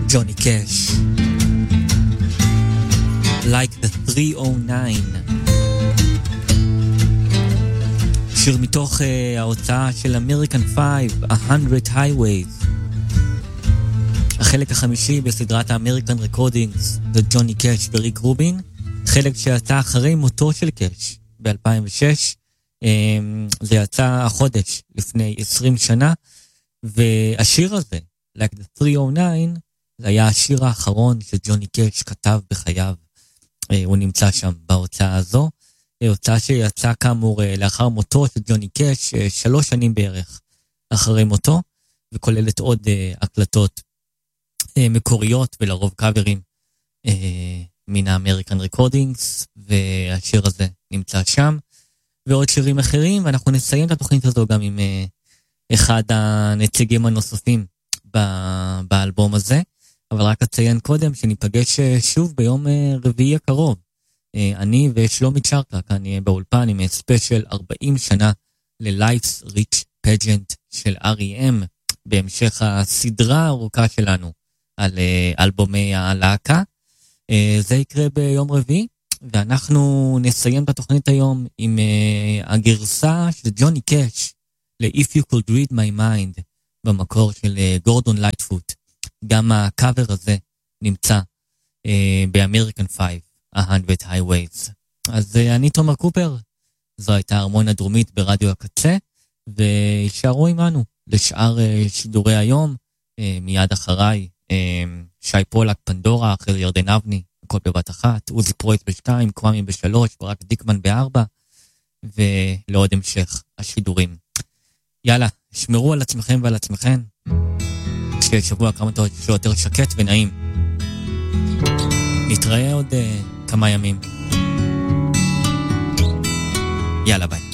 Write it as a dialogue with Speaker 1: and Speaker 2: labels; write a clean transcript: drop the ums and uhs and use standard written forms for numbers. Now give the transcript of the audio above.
Speaker 1: ג'וני קאש, Like the 309, שיר מתוך ההוצאה של American 5, 100 Highways, החלק החמישי בסדרת ה-American Recordings, זה ג'וני קאש וריק רובין, חלק שיצא אחרי מותו של קאש ב-2006, זה יצא החודש לפני 20 שנה, והשיר הזה, Like the 309, זה היה השיר האחרון שג'וני קאש כתב בחייו. הוא נמצא שם בהוצאה הזו, הוצאה שיצאה כאמור לאחר מותו של ג'וני קאש, 3 שנים בערך אחרי מותו, וכוללת עוד הקלטות מקוריות ולרוב קאברים מן האמריקן ריקורדינגס, והשיר הזה נמצא שם, ועוד שירים אחרים, ואנחנו נסיים את התוכנית הזו גם עם אחד הנציגים הנוספים באלבום הזה, אבל רק אציין קודם שניפגש שוב ביום רביעי הקרוב. אני ושלומי צ'רקה כאן נהיה באולפן עם ספיישל 40 שנה ל-Life's Rich Pageant של R.E.M. בהמשך הסדרה הארוכה שלנו על אלבומי הלהקה. זה יקרה ביום רביעי, ואנחנו נסיים את התוכנית היום עם הגרסה של ג'וני קאש ל-If You Could Read My Mind במקור של גורדון לייטפוט. גם הקאבר הזה נמצא באמריקן 5, 100 Highways. אז אני תומר קופר, זו הייתה הרמוניה דרומית ברדיו הקצה, וישארו עמנו לשאר שידורי היום, מיד אחריי, שי פולק, פנדורה, אחרי ירדן אבני, הכל בבת אחת, עוזי פרויץ ב2, קוואמי ב3, ברק דיקמן ב4, ולעוד המשך השידורים. יאללה, שמרו על עצמכם ועל עצמכם, שיהיה שבוע כמה יותר שקט ונעים. נתראה עוד כמה ימים. יאללה ביי.